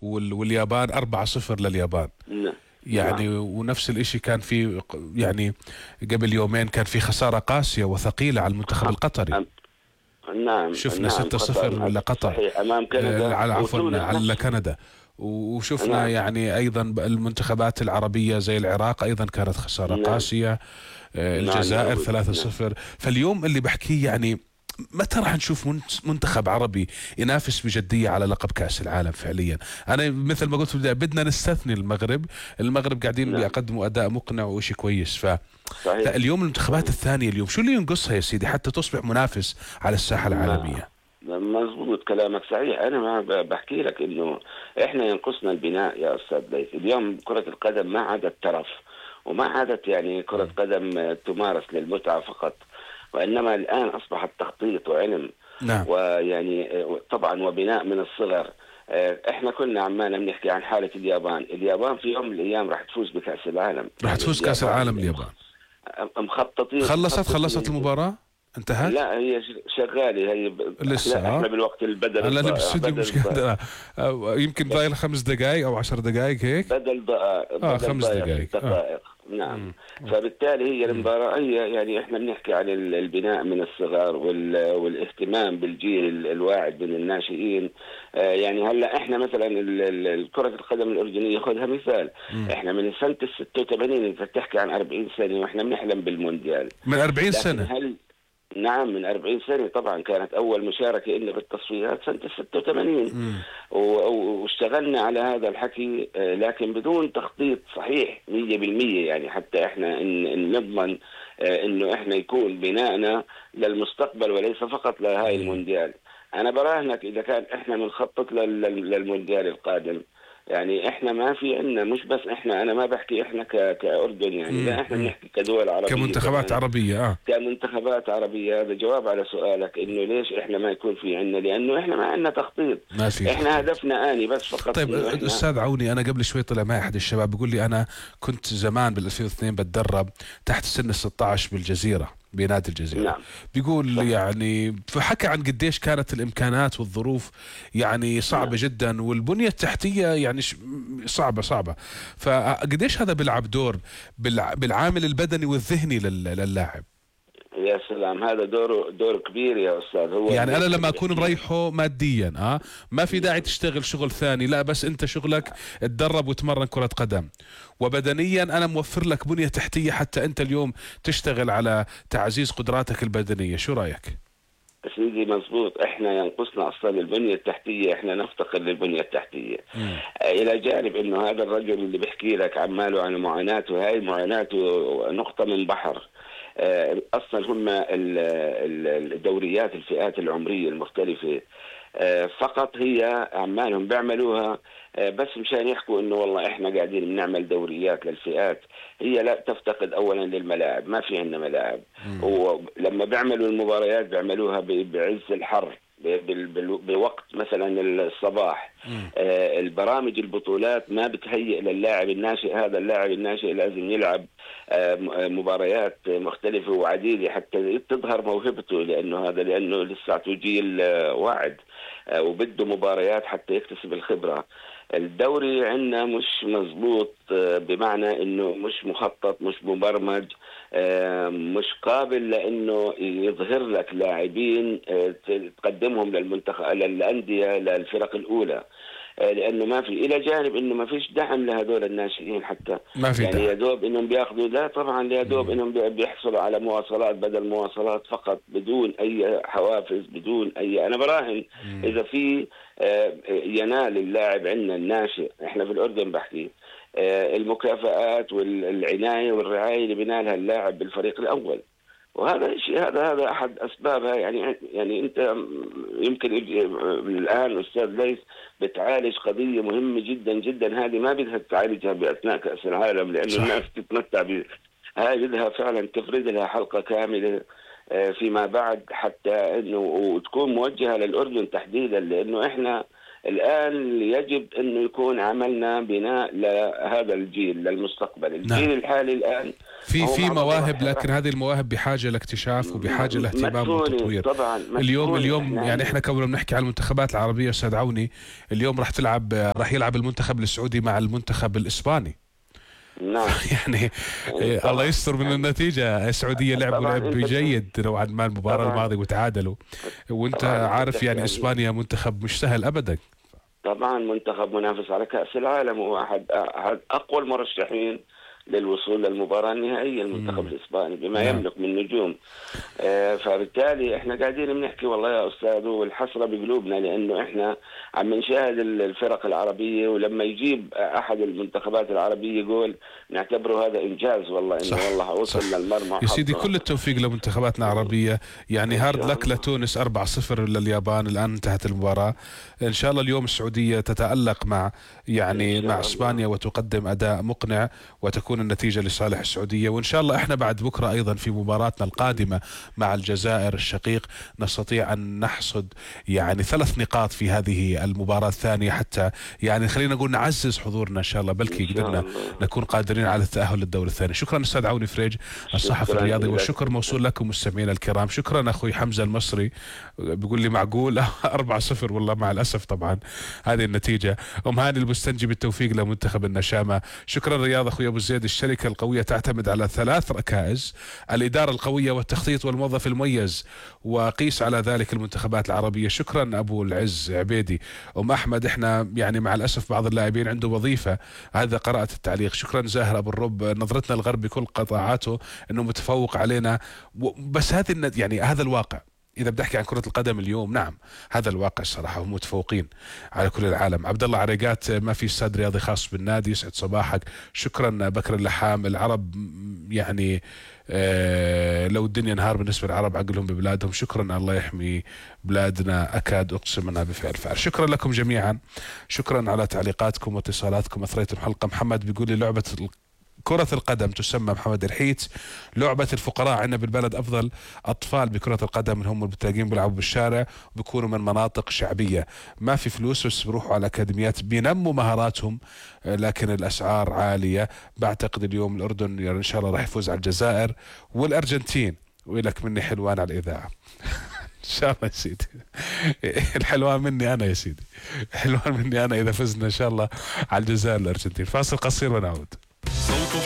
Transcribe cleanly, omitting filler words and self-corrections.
واليابان 4-0 لليابان. نعم. يعني نعم. ونفس الاشي كان في يعني قبل يومين كان في خسارة قاسية وثقيلة على المنتخب القطري. نعم. شفنا نعم. 6-0 لقطر، صحيح امام كندا على عفوا وتونس على نفسه. كندا. وشفنا نعم. يعني ايضا المنتخبات العربية زي العراق ايضا كانت خسارة نعم. قاسية. مع الجزائر النرويج. نعم. 3-0. فاليوم اللي بحكيه يعني متى راح نشوف منتخب عربي ينافس بجدية على لقب كأس العالم فعليا؟ أنا مثل ما قلت في البداية بدنا نستثني المغرب قاعدين نعم. بيقدموا أداء مقنع وشيء كويس. لا، صحيح. اليوم المنتخبات صحيح. الثانية اليوم شو اللي ينقصها يا سيدي حتى تصبح منافس على الساحة ما العالمية؟ مظبوط كلامك صحيح. انا ما بحكي لك انه احنا ينقصنا البناء يا استاذ ليث. اليوم كرة القدم ما عادت ترف، وما عادت يعني كرة قدم تمارس للمتعة فقط، وانما الان اصبحت تخطيط وعلم، نعم. ويعني طبعا وبناء من الصغر. احنا كنا عمالنا بنحكي عن حالة اليابان في يوم من الايام راح تفوز بكأس العالم. راح يعني تفوز كأس العالم اليابان اليابان. خلصت مخططين. المباراة، انتهت. لا هي شغالة هي لسه لا احنا بالوقت البدل هلا الضائع بالاستوديو بدل الضائع مشكلة. يمكن ضايل 5 دقائق او 10 دقائق هيك. بدل ضائع بدل خمس ضائع دقائق 6 دقائق. نعم. مم. فبالتالي هي مم. المباراة هي يعني احنا بنحكي عن البناء من الصغر والاهتمام بالجيل الواعد من الناشئين. يعني هلا احنا مثلا كرة القدم الأردنية خذها مثال. مم. احنا من سنة ال 86 انت بتحكي عن 40 سنة واحنا بنحلم بالمونديال. من 40 لكن سنة. نعم من 40 سنة طبعا كانت أول مشاركة لنا بالتصفيات سنة 86. مم. واشتغلنا على هذا الحكي، لكن بدون تخطيط صحيح 100%. يعني حتى احنا إن نضمن انه احنا يكون بناءنا للمستقبل وليس فقط لهاي مم. المونديال. انا براهنك اذا كان احنا بنخطط للمونديال القادم، يعني احنا ما في عندنا مش بس احنا، انا ما بحكي احنا كأردن يعني، لا احنا مم. بنحكي كدول عربية كمنتخبات كمان، عربية كمنتخبات عربية. هذا جواب على سؤالك انه ليش احنا ما يكون في عندنا، لانه احنا ما عندنا تخطيط. ما في احنا تخطيط. هدفنا آني بس فقط طيب انه احنا. استاذ عوني، انا قبل شوي طلع معي احد الشباب بيقول لي انا كنت زمان بال 2002 بتدرب تحت سن ال 16 بالجزيره بنادي الجزيره. نعم. بيقول صح. يعني فحكى عن قديش كانت الامكانات والظروف يعني صعبه نعم. جدا، والبنيه التحتيه يعني صعبه. فقديش هذا بيلعب دور بالعامل البدني والذهني للاعب؟ يا سلام، هذا دور كبير يا استاذ. هو يعني انا لما اللي اكون بيحكي. مريحه ماديا ما في داعي تشتغل شغل ثاني، لا بس انت شغلك تدرب وتمرن كرة قدم، وبدنيا انا موفر لك بنية تحتية حتى انت اليوم تشتغل على تعزيز قدراتك البدنية. شو رايك؟ سيدي مزبوط. احنا ينقصنا اصلا البنيه التحتيه، احنا نفتقر للبنيه التحتيه. مم. الى جانب انه هذا الرجل اللي بيحكي لك عماله عن معاناته، هاي معاناته نقطه من بحر. اصلا هم الدوريات الفئات العمريه المختلفه فقط هي عمالهم بيعملوها بس مشان يحكوا انه والله احنا قاعدين بنعمل دوريات للفئات. هي لا تفتقد اولا للملاعب، ما في عندنا ملاعب. مم. ولما بيعملوا المباريات بيعملوها بعز الحر، بوقت مثلا الصباح. مم. البرامج البطولات ما بتهيئ للاعب الناشئ. هذا اللاعب الناشئ لازم يلعب مباريات مختلفة وعديدة حتى تظهر موهبته، لأنه لساته جيل واعد وبده مباريات حتى يكتسب الخبرة. الدوري عندنا مش مزبوط، بمعنى انه مش مخطط، مش مبرمج، مش قابل لانه يظهر لك لاعبين تقدمهم للمنتخب للأندية للفرق الأولى. لانه ما في، الى جانب انه ما فيش دعم لهذول الناشئين حتى. ما في يعني داعي. يا دوب انهم بياخذوا، لا طبعا يا دوب مم. انهم بيحصلوا على مواصلات بدل مواصلات فقط، بدون اي حوافز، بدون اي. انا براهن مم. اذا في ينال اللاعب عندنا الناشئ، احنا في الاردن بحكي، المكافآت والعنايه والرعايه اللي بينالها اللاعب بالفريق الاول. وهذا الشيء، هذا احد اسبابها. يعني انت يمكن الان استاذ ليث بتعالج قضيه مهمه جدا جدا. هذه ما بدها تعالجها باثناء كاس العالم، لانه الناس صح. تتمتع هاي بدها فعلا تفرد لها حلقه كامله فيما بعد، حتى انه وتكون موجهه للاردن تحديدا، لانه احنا الآن يجب أنه يكون عملنا بناء لهذا الجيل للمستقبل. الجيل الحالي الآن في مواهب، لكن هذه المواهب بحاجة لاكتشاف وبحاجة لاهتمام وتطوير. طبعا اليوم يعني احنا كنا بنحكي على المنتخبات العربية أستاذ عوني، اليوم راح يلعب المنتخب السعودي مع المنتخب الإسباني. نعم. يعني الله يستر من النتيجة. السعودية لعبوا لعب جيد نوعا ما المباراة الماضية وتعادلوا، وانت عارف يعني إسبانيا منتخب مش سهل أبدا. طبعا منتخب منافس على كأس العالم، وأحد أقوى المرشحين للوصول للمباراة النهائية المنتخب الإسباني بما يملك من نجوم. فبالتالي احنا قاعدين بنحكي والله يا أستاذ والحسرة بقلوبنا، لأنه احنا عم نشاهد الفرق العربية، ولما يجيب أحد المنتخبات العربية جول نعتبره هذا إنجاز والله، إنه والله وصل للمرمى. يا سيدي كل التوفيق لمنتخباتنا العربية، يعني هارد لك لتونس 4-0 لليابان، الآن انتهت المباراة. إن شاء الله اليوم السعودية تتألق مع مع إسبانيا وتقدم أداء مقنع وتكون النتيجة لصالح السعودية. وإن شاء الله احنا بعد بكرة أيضا في مباراتنا القادمة مع الجزائر الشقيق نستطيع أن نحصد 3 نقاط في هذه المباراة الثانية، حتى خلينا نقول نعزز حضورنا إن شاء الله، بلكي قدرنا نكون قادرين على التأهل للدور الثاني. شكرا أستاذ عوني فريج الصحفي الرياضي، والشكر موصول لكم مستمعينا الكرام. شكرا أخوي حمزة المصري بيقول لي معقول 4-0 والله مع الأسف طبعا هذه النتيجة. هاني البستنجي بالتوفيق لمنتخب النشامة. شكرا رياض أخوي أبو زيد. الشركة القوية تعتمد على 3 ركائز: الإدارة القوية والتخطيط والموظف المميز، وقيس على ذلك المنتخبات العربية. شكرا أبو العز عبيدي. أحمد احنا مع الأسف بعض اللاعبين عنده وظيفة، هذا قرأت التعليق. شكرا زاهر أبو الرب. نظرتنا الغرب بكل قطاعاته أنه متفوق علينا، بس هذا الواقع. إذا بدي أحكي عن كرة القدم اليوم، نعم هذا الواقع الصراحة، هم متفوقين على كل العالم. عبد الله عريقات: ما في استاد رياضي خاص بالنادي. يسعد صباحك. شكرا بكر اللحام. العرب لو الدنيا نهار بالنسبة للعرب عقلهم ببلادهم. شكرا، الله يحمي بلادنا، أكاد أقسم أنها بفعل فعل. شكرا لكم جميعا، شكرا على تعليقاتكم واتصالاتكم، أثريتم الحلقة. محمد بيقول لي لعبة كرة القدم تسمى محمد الحيت لعبة الفقراء. عندنا بالبلد أفضل أطفال بكرة القدم اللي هم بتلاقيهم بيلعبوا بالشارع، بيكونوا من مناطق شعبية، ما في فلوس بس بروحوا على أكاديميات بينموا مهاراتهم، لكن الأسعار عالية. بعتقد اليوم الأردن إن شاء الله راح يفوز على الجزائر والأرجنتين. وإلك مني حلوان على الإذاعة إن شاء الله يا سيدي. الحلوان مني أنا يا سيدي، حلوان مني أنا إذا فزنا إن شاء الله على الجزائر والأرجنتين. فاصل قصير ونعود.